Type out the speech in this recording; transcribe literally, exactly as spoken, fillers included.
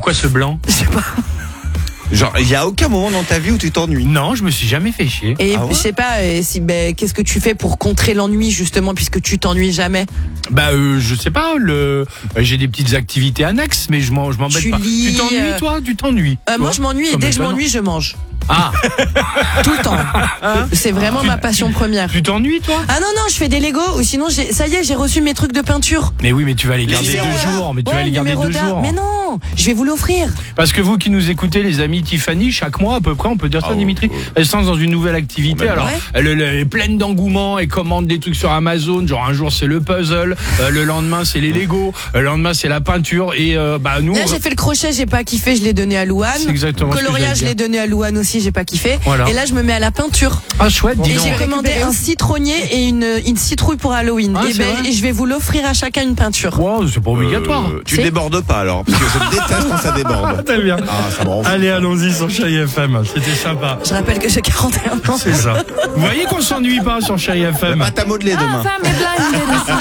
Pourquoi ce blanc? Je sais pas. Genre, il y a aucun moment dans ta vie où tu t'ennuies? Non, je me suis jamais fait chier. Et Ah ouais je sais pas, euh, si, ben, qu'est-ce que tu fais pour contrer l'ennui justement, puisque tu t'ennuies jamais? Bah, euh, je sais pas, le, euh, j'ai des petites activités annexes, mais je m'en, je m'embête Tu pas. lis, tu t'ennuies, euh, toi? Tu t'ennuies? Euh, moi Toi je m'ennuie et Comme dès que je étonnant. m'ennuie je mange. Ah, Tout le temps. C'est vraiment ma passion première. tu t'ennuies, toi? Ah non, non, je fais des Legos, ou sinon, j'ai, ça y est, j'ai reçu mes trucs de peinture. Mais oui, mais tu vas les garder Les deux numéros jours, mais tu Ouais, vas les le garder numéro deux d'art. jours. Mais non, je vais vous l'offrir. Parce que vous qui nous écoutez, les amis Tiffany, chaque mois à peu près, on peut dire ça, Ah, Dimitri, ouais. elle se lance dans une nouvelle activité. Ouais. Alors, Ouais. elle, elle est pleine d'engouement, elle commande des trucs sur Amazon. Genre un jour c'est le puzzle, euh, le lendemain c'est les Lego, euh, le lendemain c'est la peinture. Et euh, bah nous, Là, on- j'ai fait le crochet, j'ai pas kiffé, je l'ai donné à Louane. C'est exactement ce que Coloriage, j'allais je l'ai dire. donné à Louane aussi, j'ai pas kiffé. Voilà. Et là, je me mets à la peinture. ah chouette, dis Et donc. j'ai commandé un citronnier et une, une citrouille pour Halloween. Ah, et, c'est ben, vrai et je vais vous l'offrir à chacun une peinture. Wow, c'est pas obligatoire. Euh, tu C'est- débordes pas alors, parce que je déteste quand ça déborde. Très bien. Ah, ça me rend fou. Allez, allons-y sur Chérie F M. C'était sympa. Je rappelle que j'ai quarante et un ans. C'est ça. Vous voyez qu'on s'ennuie pas sur Chérie F M. Pâte à modeler demain. Femme est blindée de